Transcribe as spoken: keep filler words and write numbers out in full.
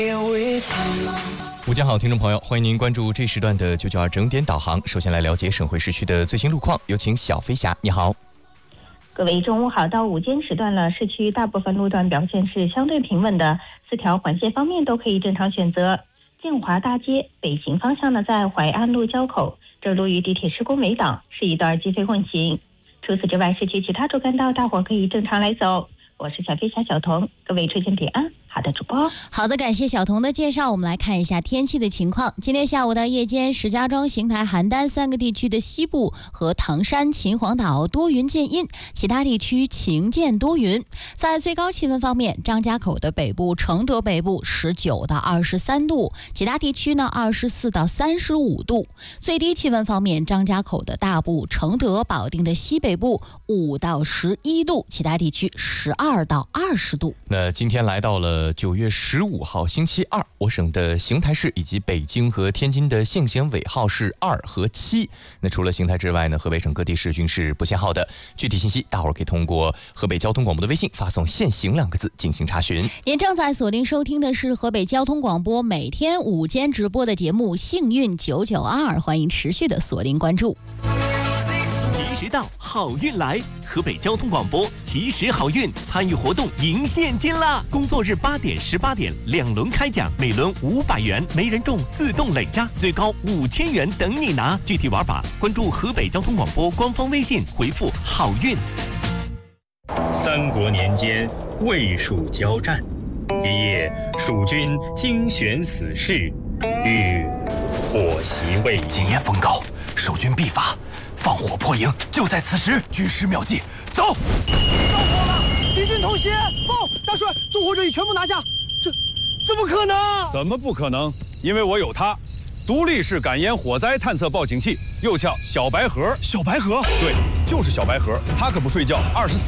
午间好，听众朋友，欢迎您关注这时段的九九二整点导航。首先来了解省会市区的最新路况，有请小飞侠。你好， 各位中午好。到午间时段了，市区大部分路段表现是相对平稳的，四条环线方面都可以正常选择。建华大街北行方向呢，在淮安路交口，这路与地铁施工围挡，是一段机飞混行。除此之外，市区其他主干道大伙可以正常来走。我是小飞侠小童，各位出行平安。好的，主播。 好的，感谢小童的介绍。我们来看一下天气的情况。今天下午到夜间，石家庄、邢台、邯郸三个地区的西部和唐山、秦皇岛多云见阴，其他地区晴见多云。在最高气温方面，张家口的北部、承德北部十九到二十三度，其他地区呢二十四到三十五度。最低气温方面，张家口的大部、承德、保定的西北部五到十一度，其他地区十二到二十度。 那今天来到了九月十五号星期二，我省的邢台市以及北京和天津的限行尾号是二和七。那除了邢台之外呢，河北省各地市均是不限号的。具体信息大伙儿可以通过河北交通广播的微信发送限行两个字进行查询。 您正在锁定收听的是河北交通广播每天午间直播的节目幸运九九二，欢迎持续的锁定关注。 及时到，好运来！河北交通广播及时好运参与活动赢现金啦！工作日八点、十八点两轮开奖，每轮五百元，没人中自动累加，最高五千元等你拿。具体玩法关注河北交通广播官方微信，回复好运。 三国年间，魏蜀交战，一夜蜀军精选死士，欲火袭魏营。 今夜风高，守军必发。放火破营，就在此时，军师妙计，走！ 着火了，敌军偷袭！报，大帅，纵火者已全部拿下。这怎么可能？ 怎么不可能？因为我有它，独立式感烟火灾探测报警器，又叫小白盒。 小白盒？ 对，就是小白盒，它可不睡觉，二十四